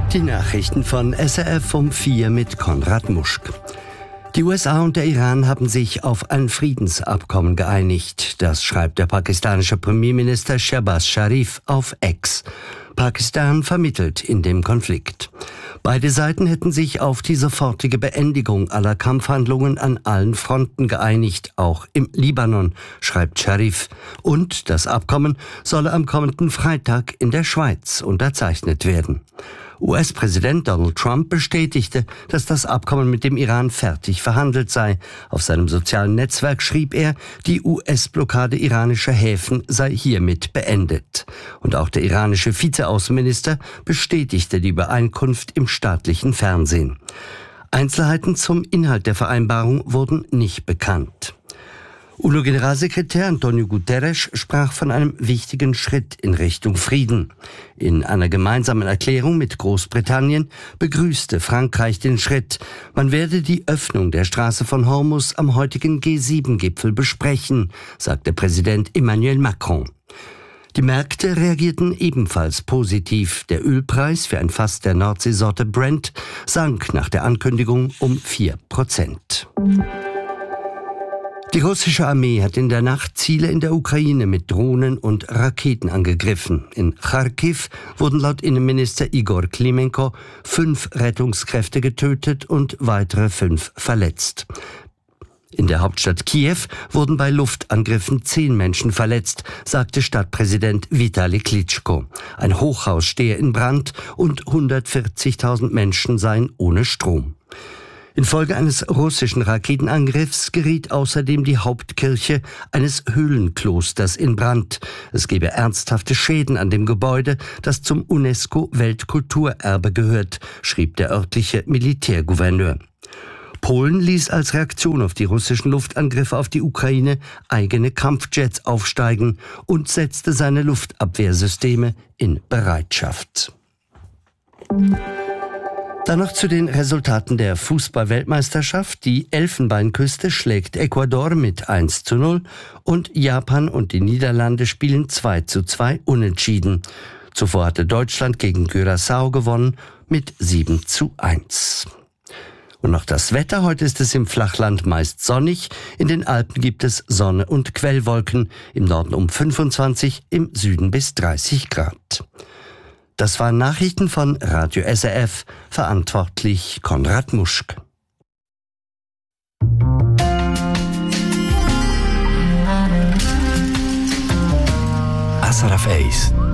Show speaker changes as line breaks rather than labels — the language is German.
Die Nachrichten von SRF um 4 mit Konrad Muschk. Die USA und der Iran haben sich auf ein Friedensabkommen geeinigt. Das schreibt der pakistanische Premierminister Shehbaz Sharif auf X. Pakistan vermittelt in dem Konflikt. Beide Seiten hätten sich auf die sofortige Beendigung aller Kampfhandlungen an allen Fronten geeinigt, auch im Libanon, schreibt Sharif. Und das Abkommen solle am kommenden Freitag in der Schweiz unterzeichnet werden. US-Präsident Donald Trump bestätigte, dass das Abkommen mit dem Iran fertig verhandelt sei. Auf seinem sozialen Netzwerk schrieb er, die US-Blockade iranischer Häfen sei hiermit beendet. Und auch der iranische Vizeaußenminister bestätigte die Übereinkunft im staatlichen Fernsehen. Einzelheiten zum Inhalt der Vereinbarung wurden nicht bekannt. UNO-Generalsekretär António Guterres sprach von einem wichtigen Schritt in Richtung Frieden. In einer gemeinsamen Erklärung mit Großbritannien begrüßte Frankreich den Schritt. Man werde die Öffnung der Straße von Hormuz am heutigen G7-Gipfel besprechen, sagte Präsident Emmanuel Macron. Die Märkte reagierten ebenfalls positiv. Der Ölpreis für ein Fass der Nordseesorte Brent sank nach der Ankündigung um 4%. Die russische Armee hat in der Nacht Ziele in der Ukraine mit Drohnen und Raketen angegriffen. In Charkiw wurden laut Innenminister Igor Klimenko 5 Rettungskräfte getötet und weitere 5 verletzt. In der Hauptstadt Kiew wurden bei Luftangriffen 10 Menschen verletzt, sagte Stadtpräsident Vitali Klitschko. Ein Hochhaus stehe in Brand und 140.000 Menschen seien ohne Strom. Infolge eines russischen Raketenangriffs geriet außerdem die Hauptkirche eines Höhlenklosters in Brand. Es gebe ernsthafte Schäden an dem Gebäude, das zum UNESCO-Weltkulturerbe gehört, schrieb der örtliche Militärgouverneur. Polen ließ als Reaktion auf die russischen Luftangriffe auf die Ukraine eigene Kampfjets aufsteigen und setzte seine Luftabwehrsysteme in Bereitschaft. Dann noch zu den Resultaten der Fußball-Weltmeisterschaft. Die Elfenbeinküste schlägt Ecuador mit 1:0 und Japan und die Niederlande spielen 2:2 unentschieden. Zuvor hatte Deutschland gegen Curaçao gewonnen mit 7:1. Und noch das Wetter. Heute ist es im Flachland meist sonnig. In den Alpen gibt es Sonne und Quellwolken. Im Norden um 25, im Süden bis 30 Grad. Das waren Nachrichten von Radio SRF, verantwortlich Konrad Muschk.
SRF 1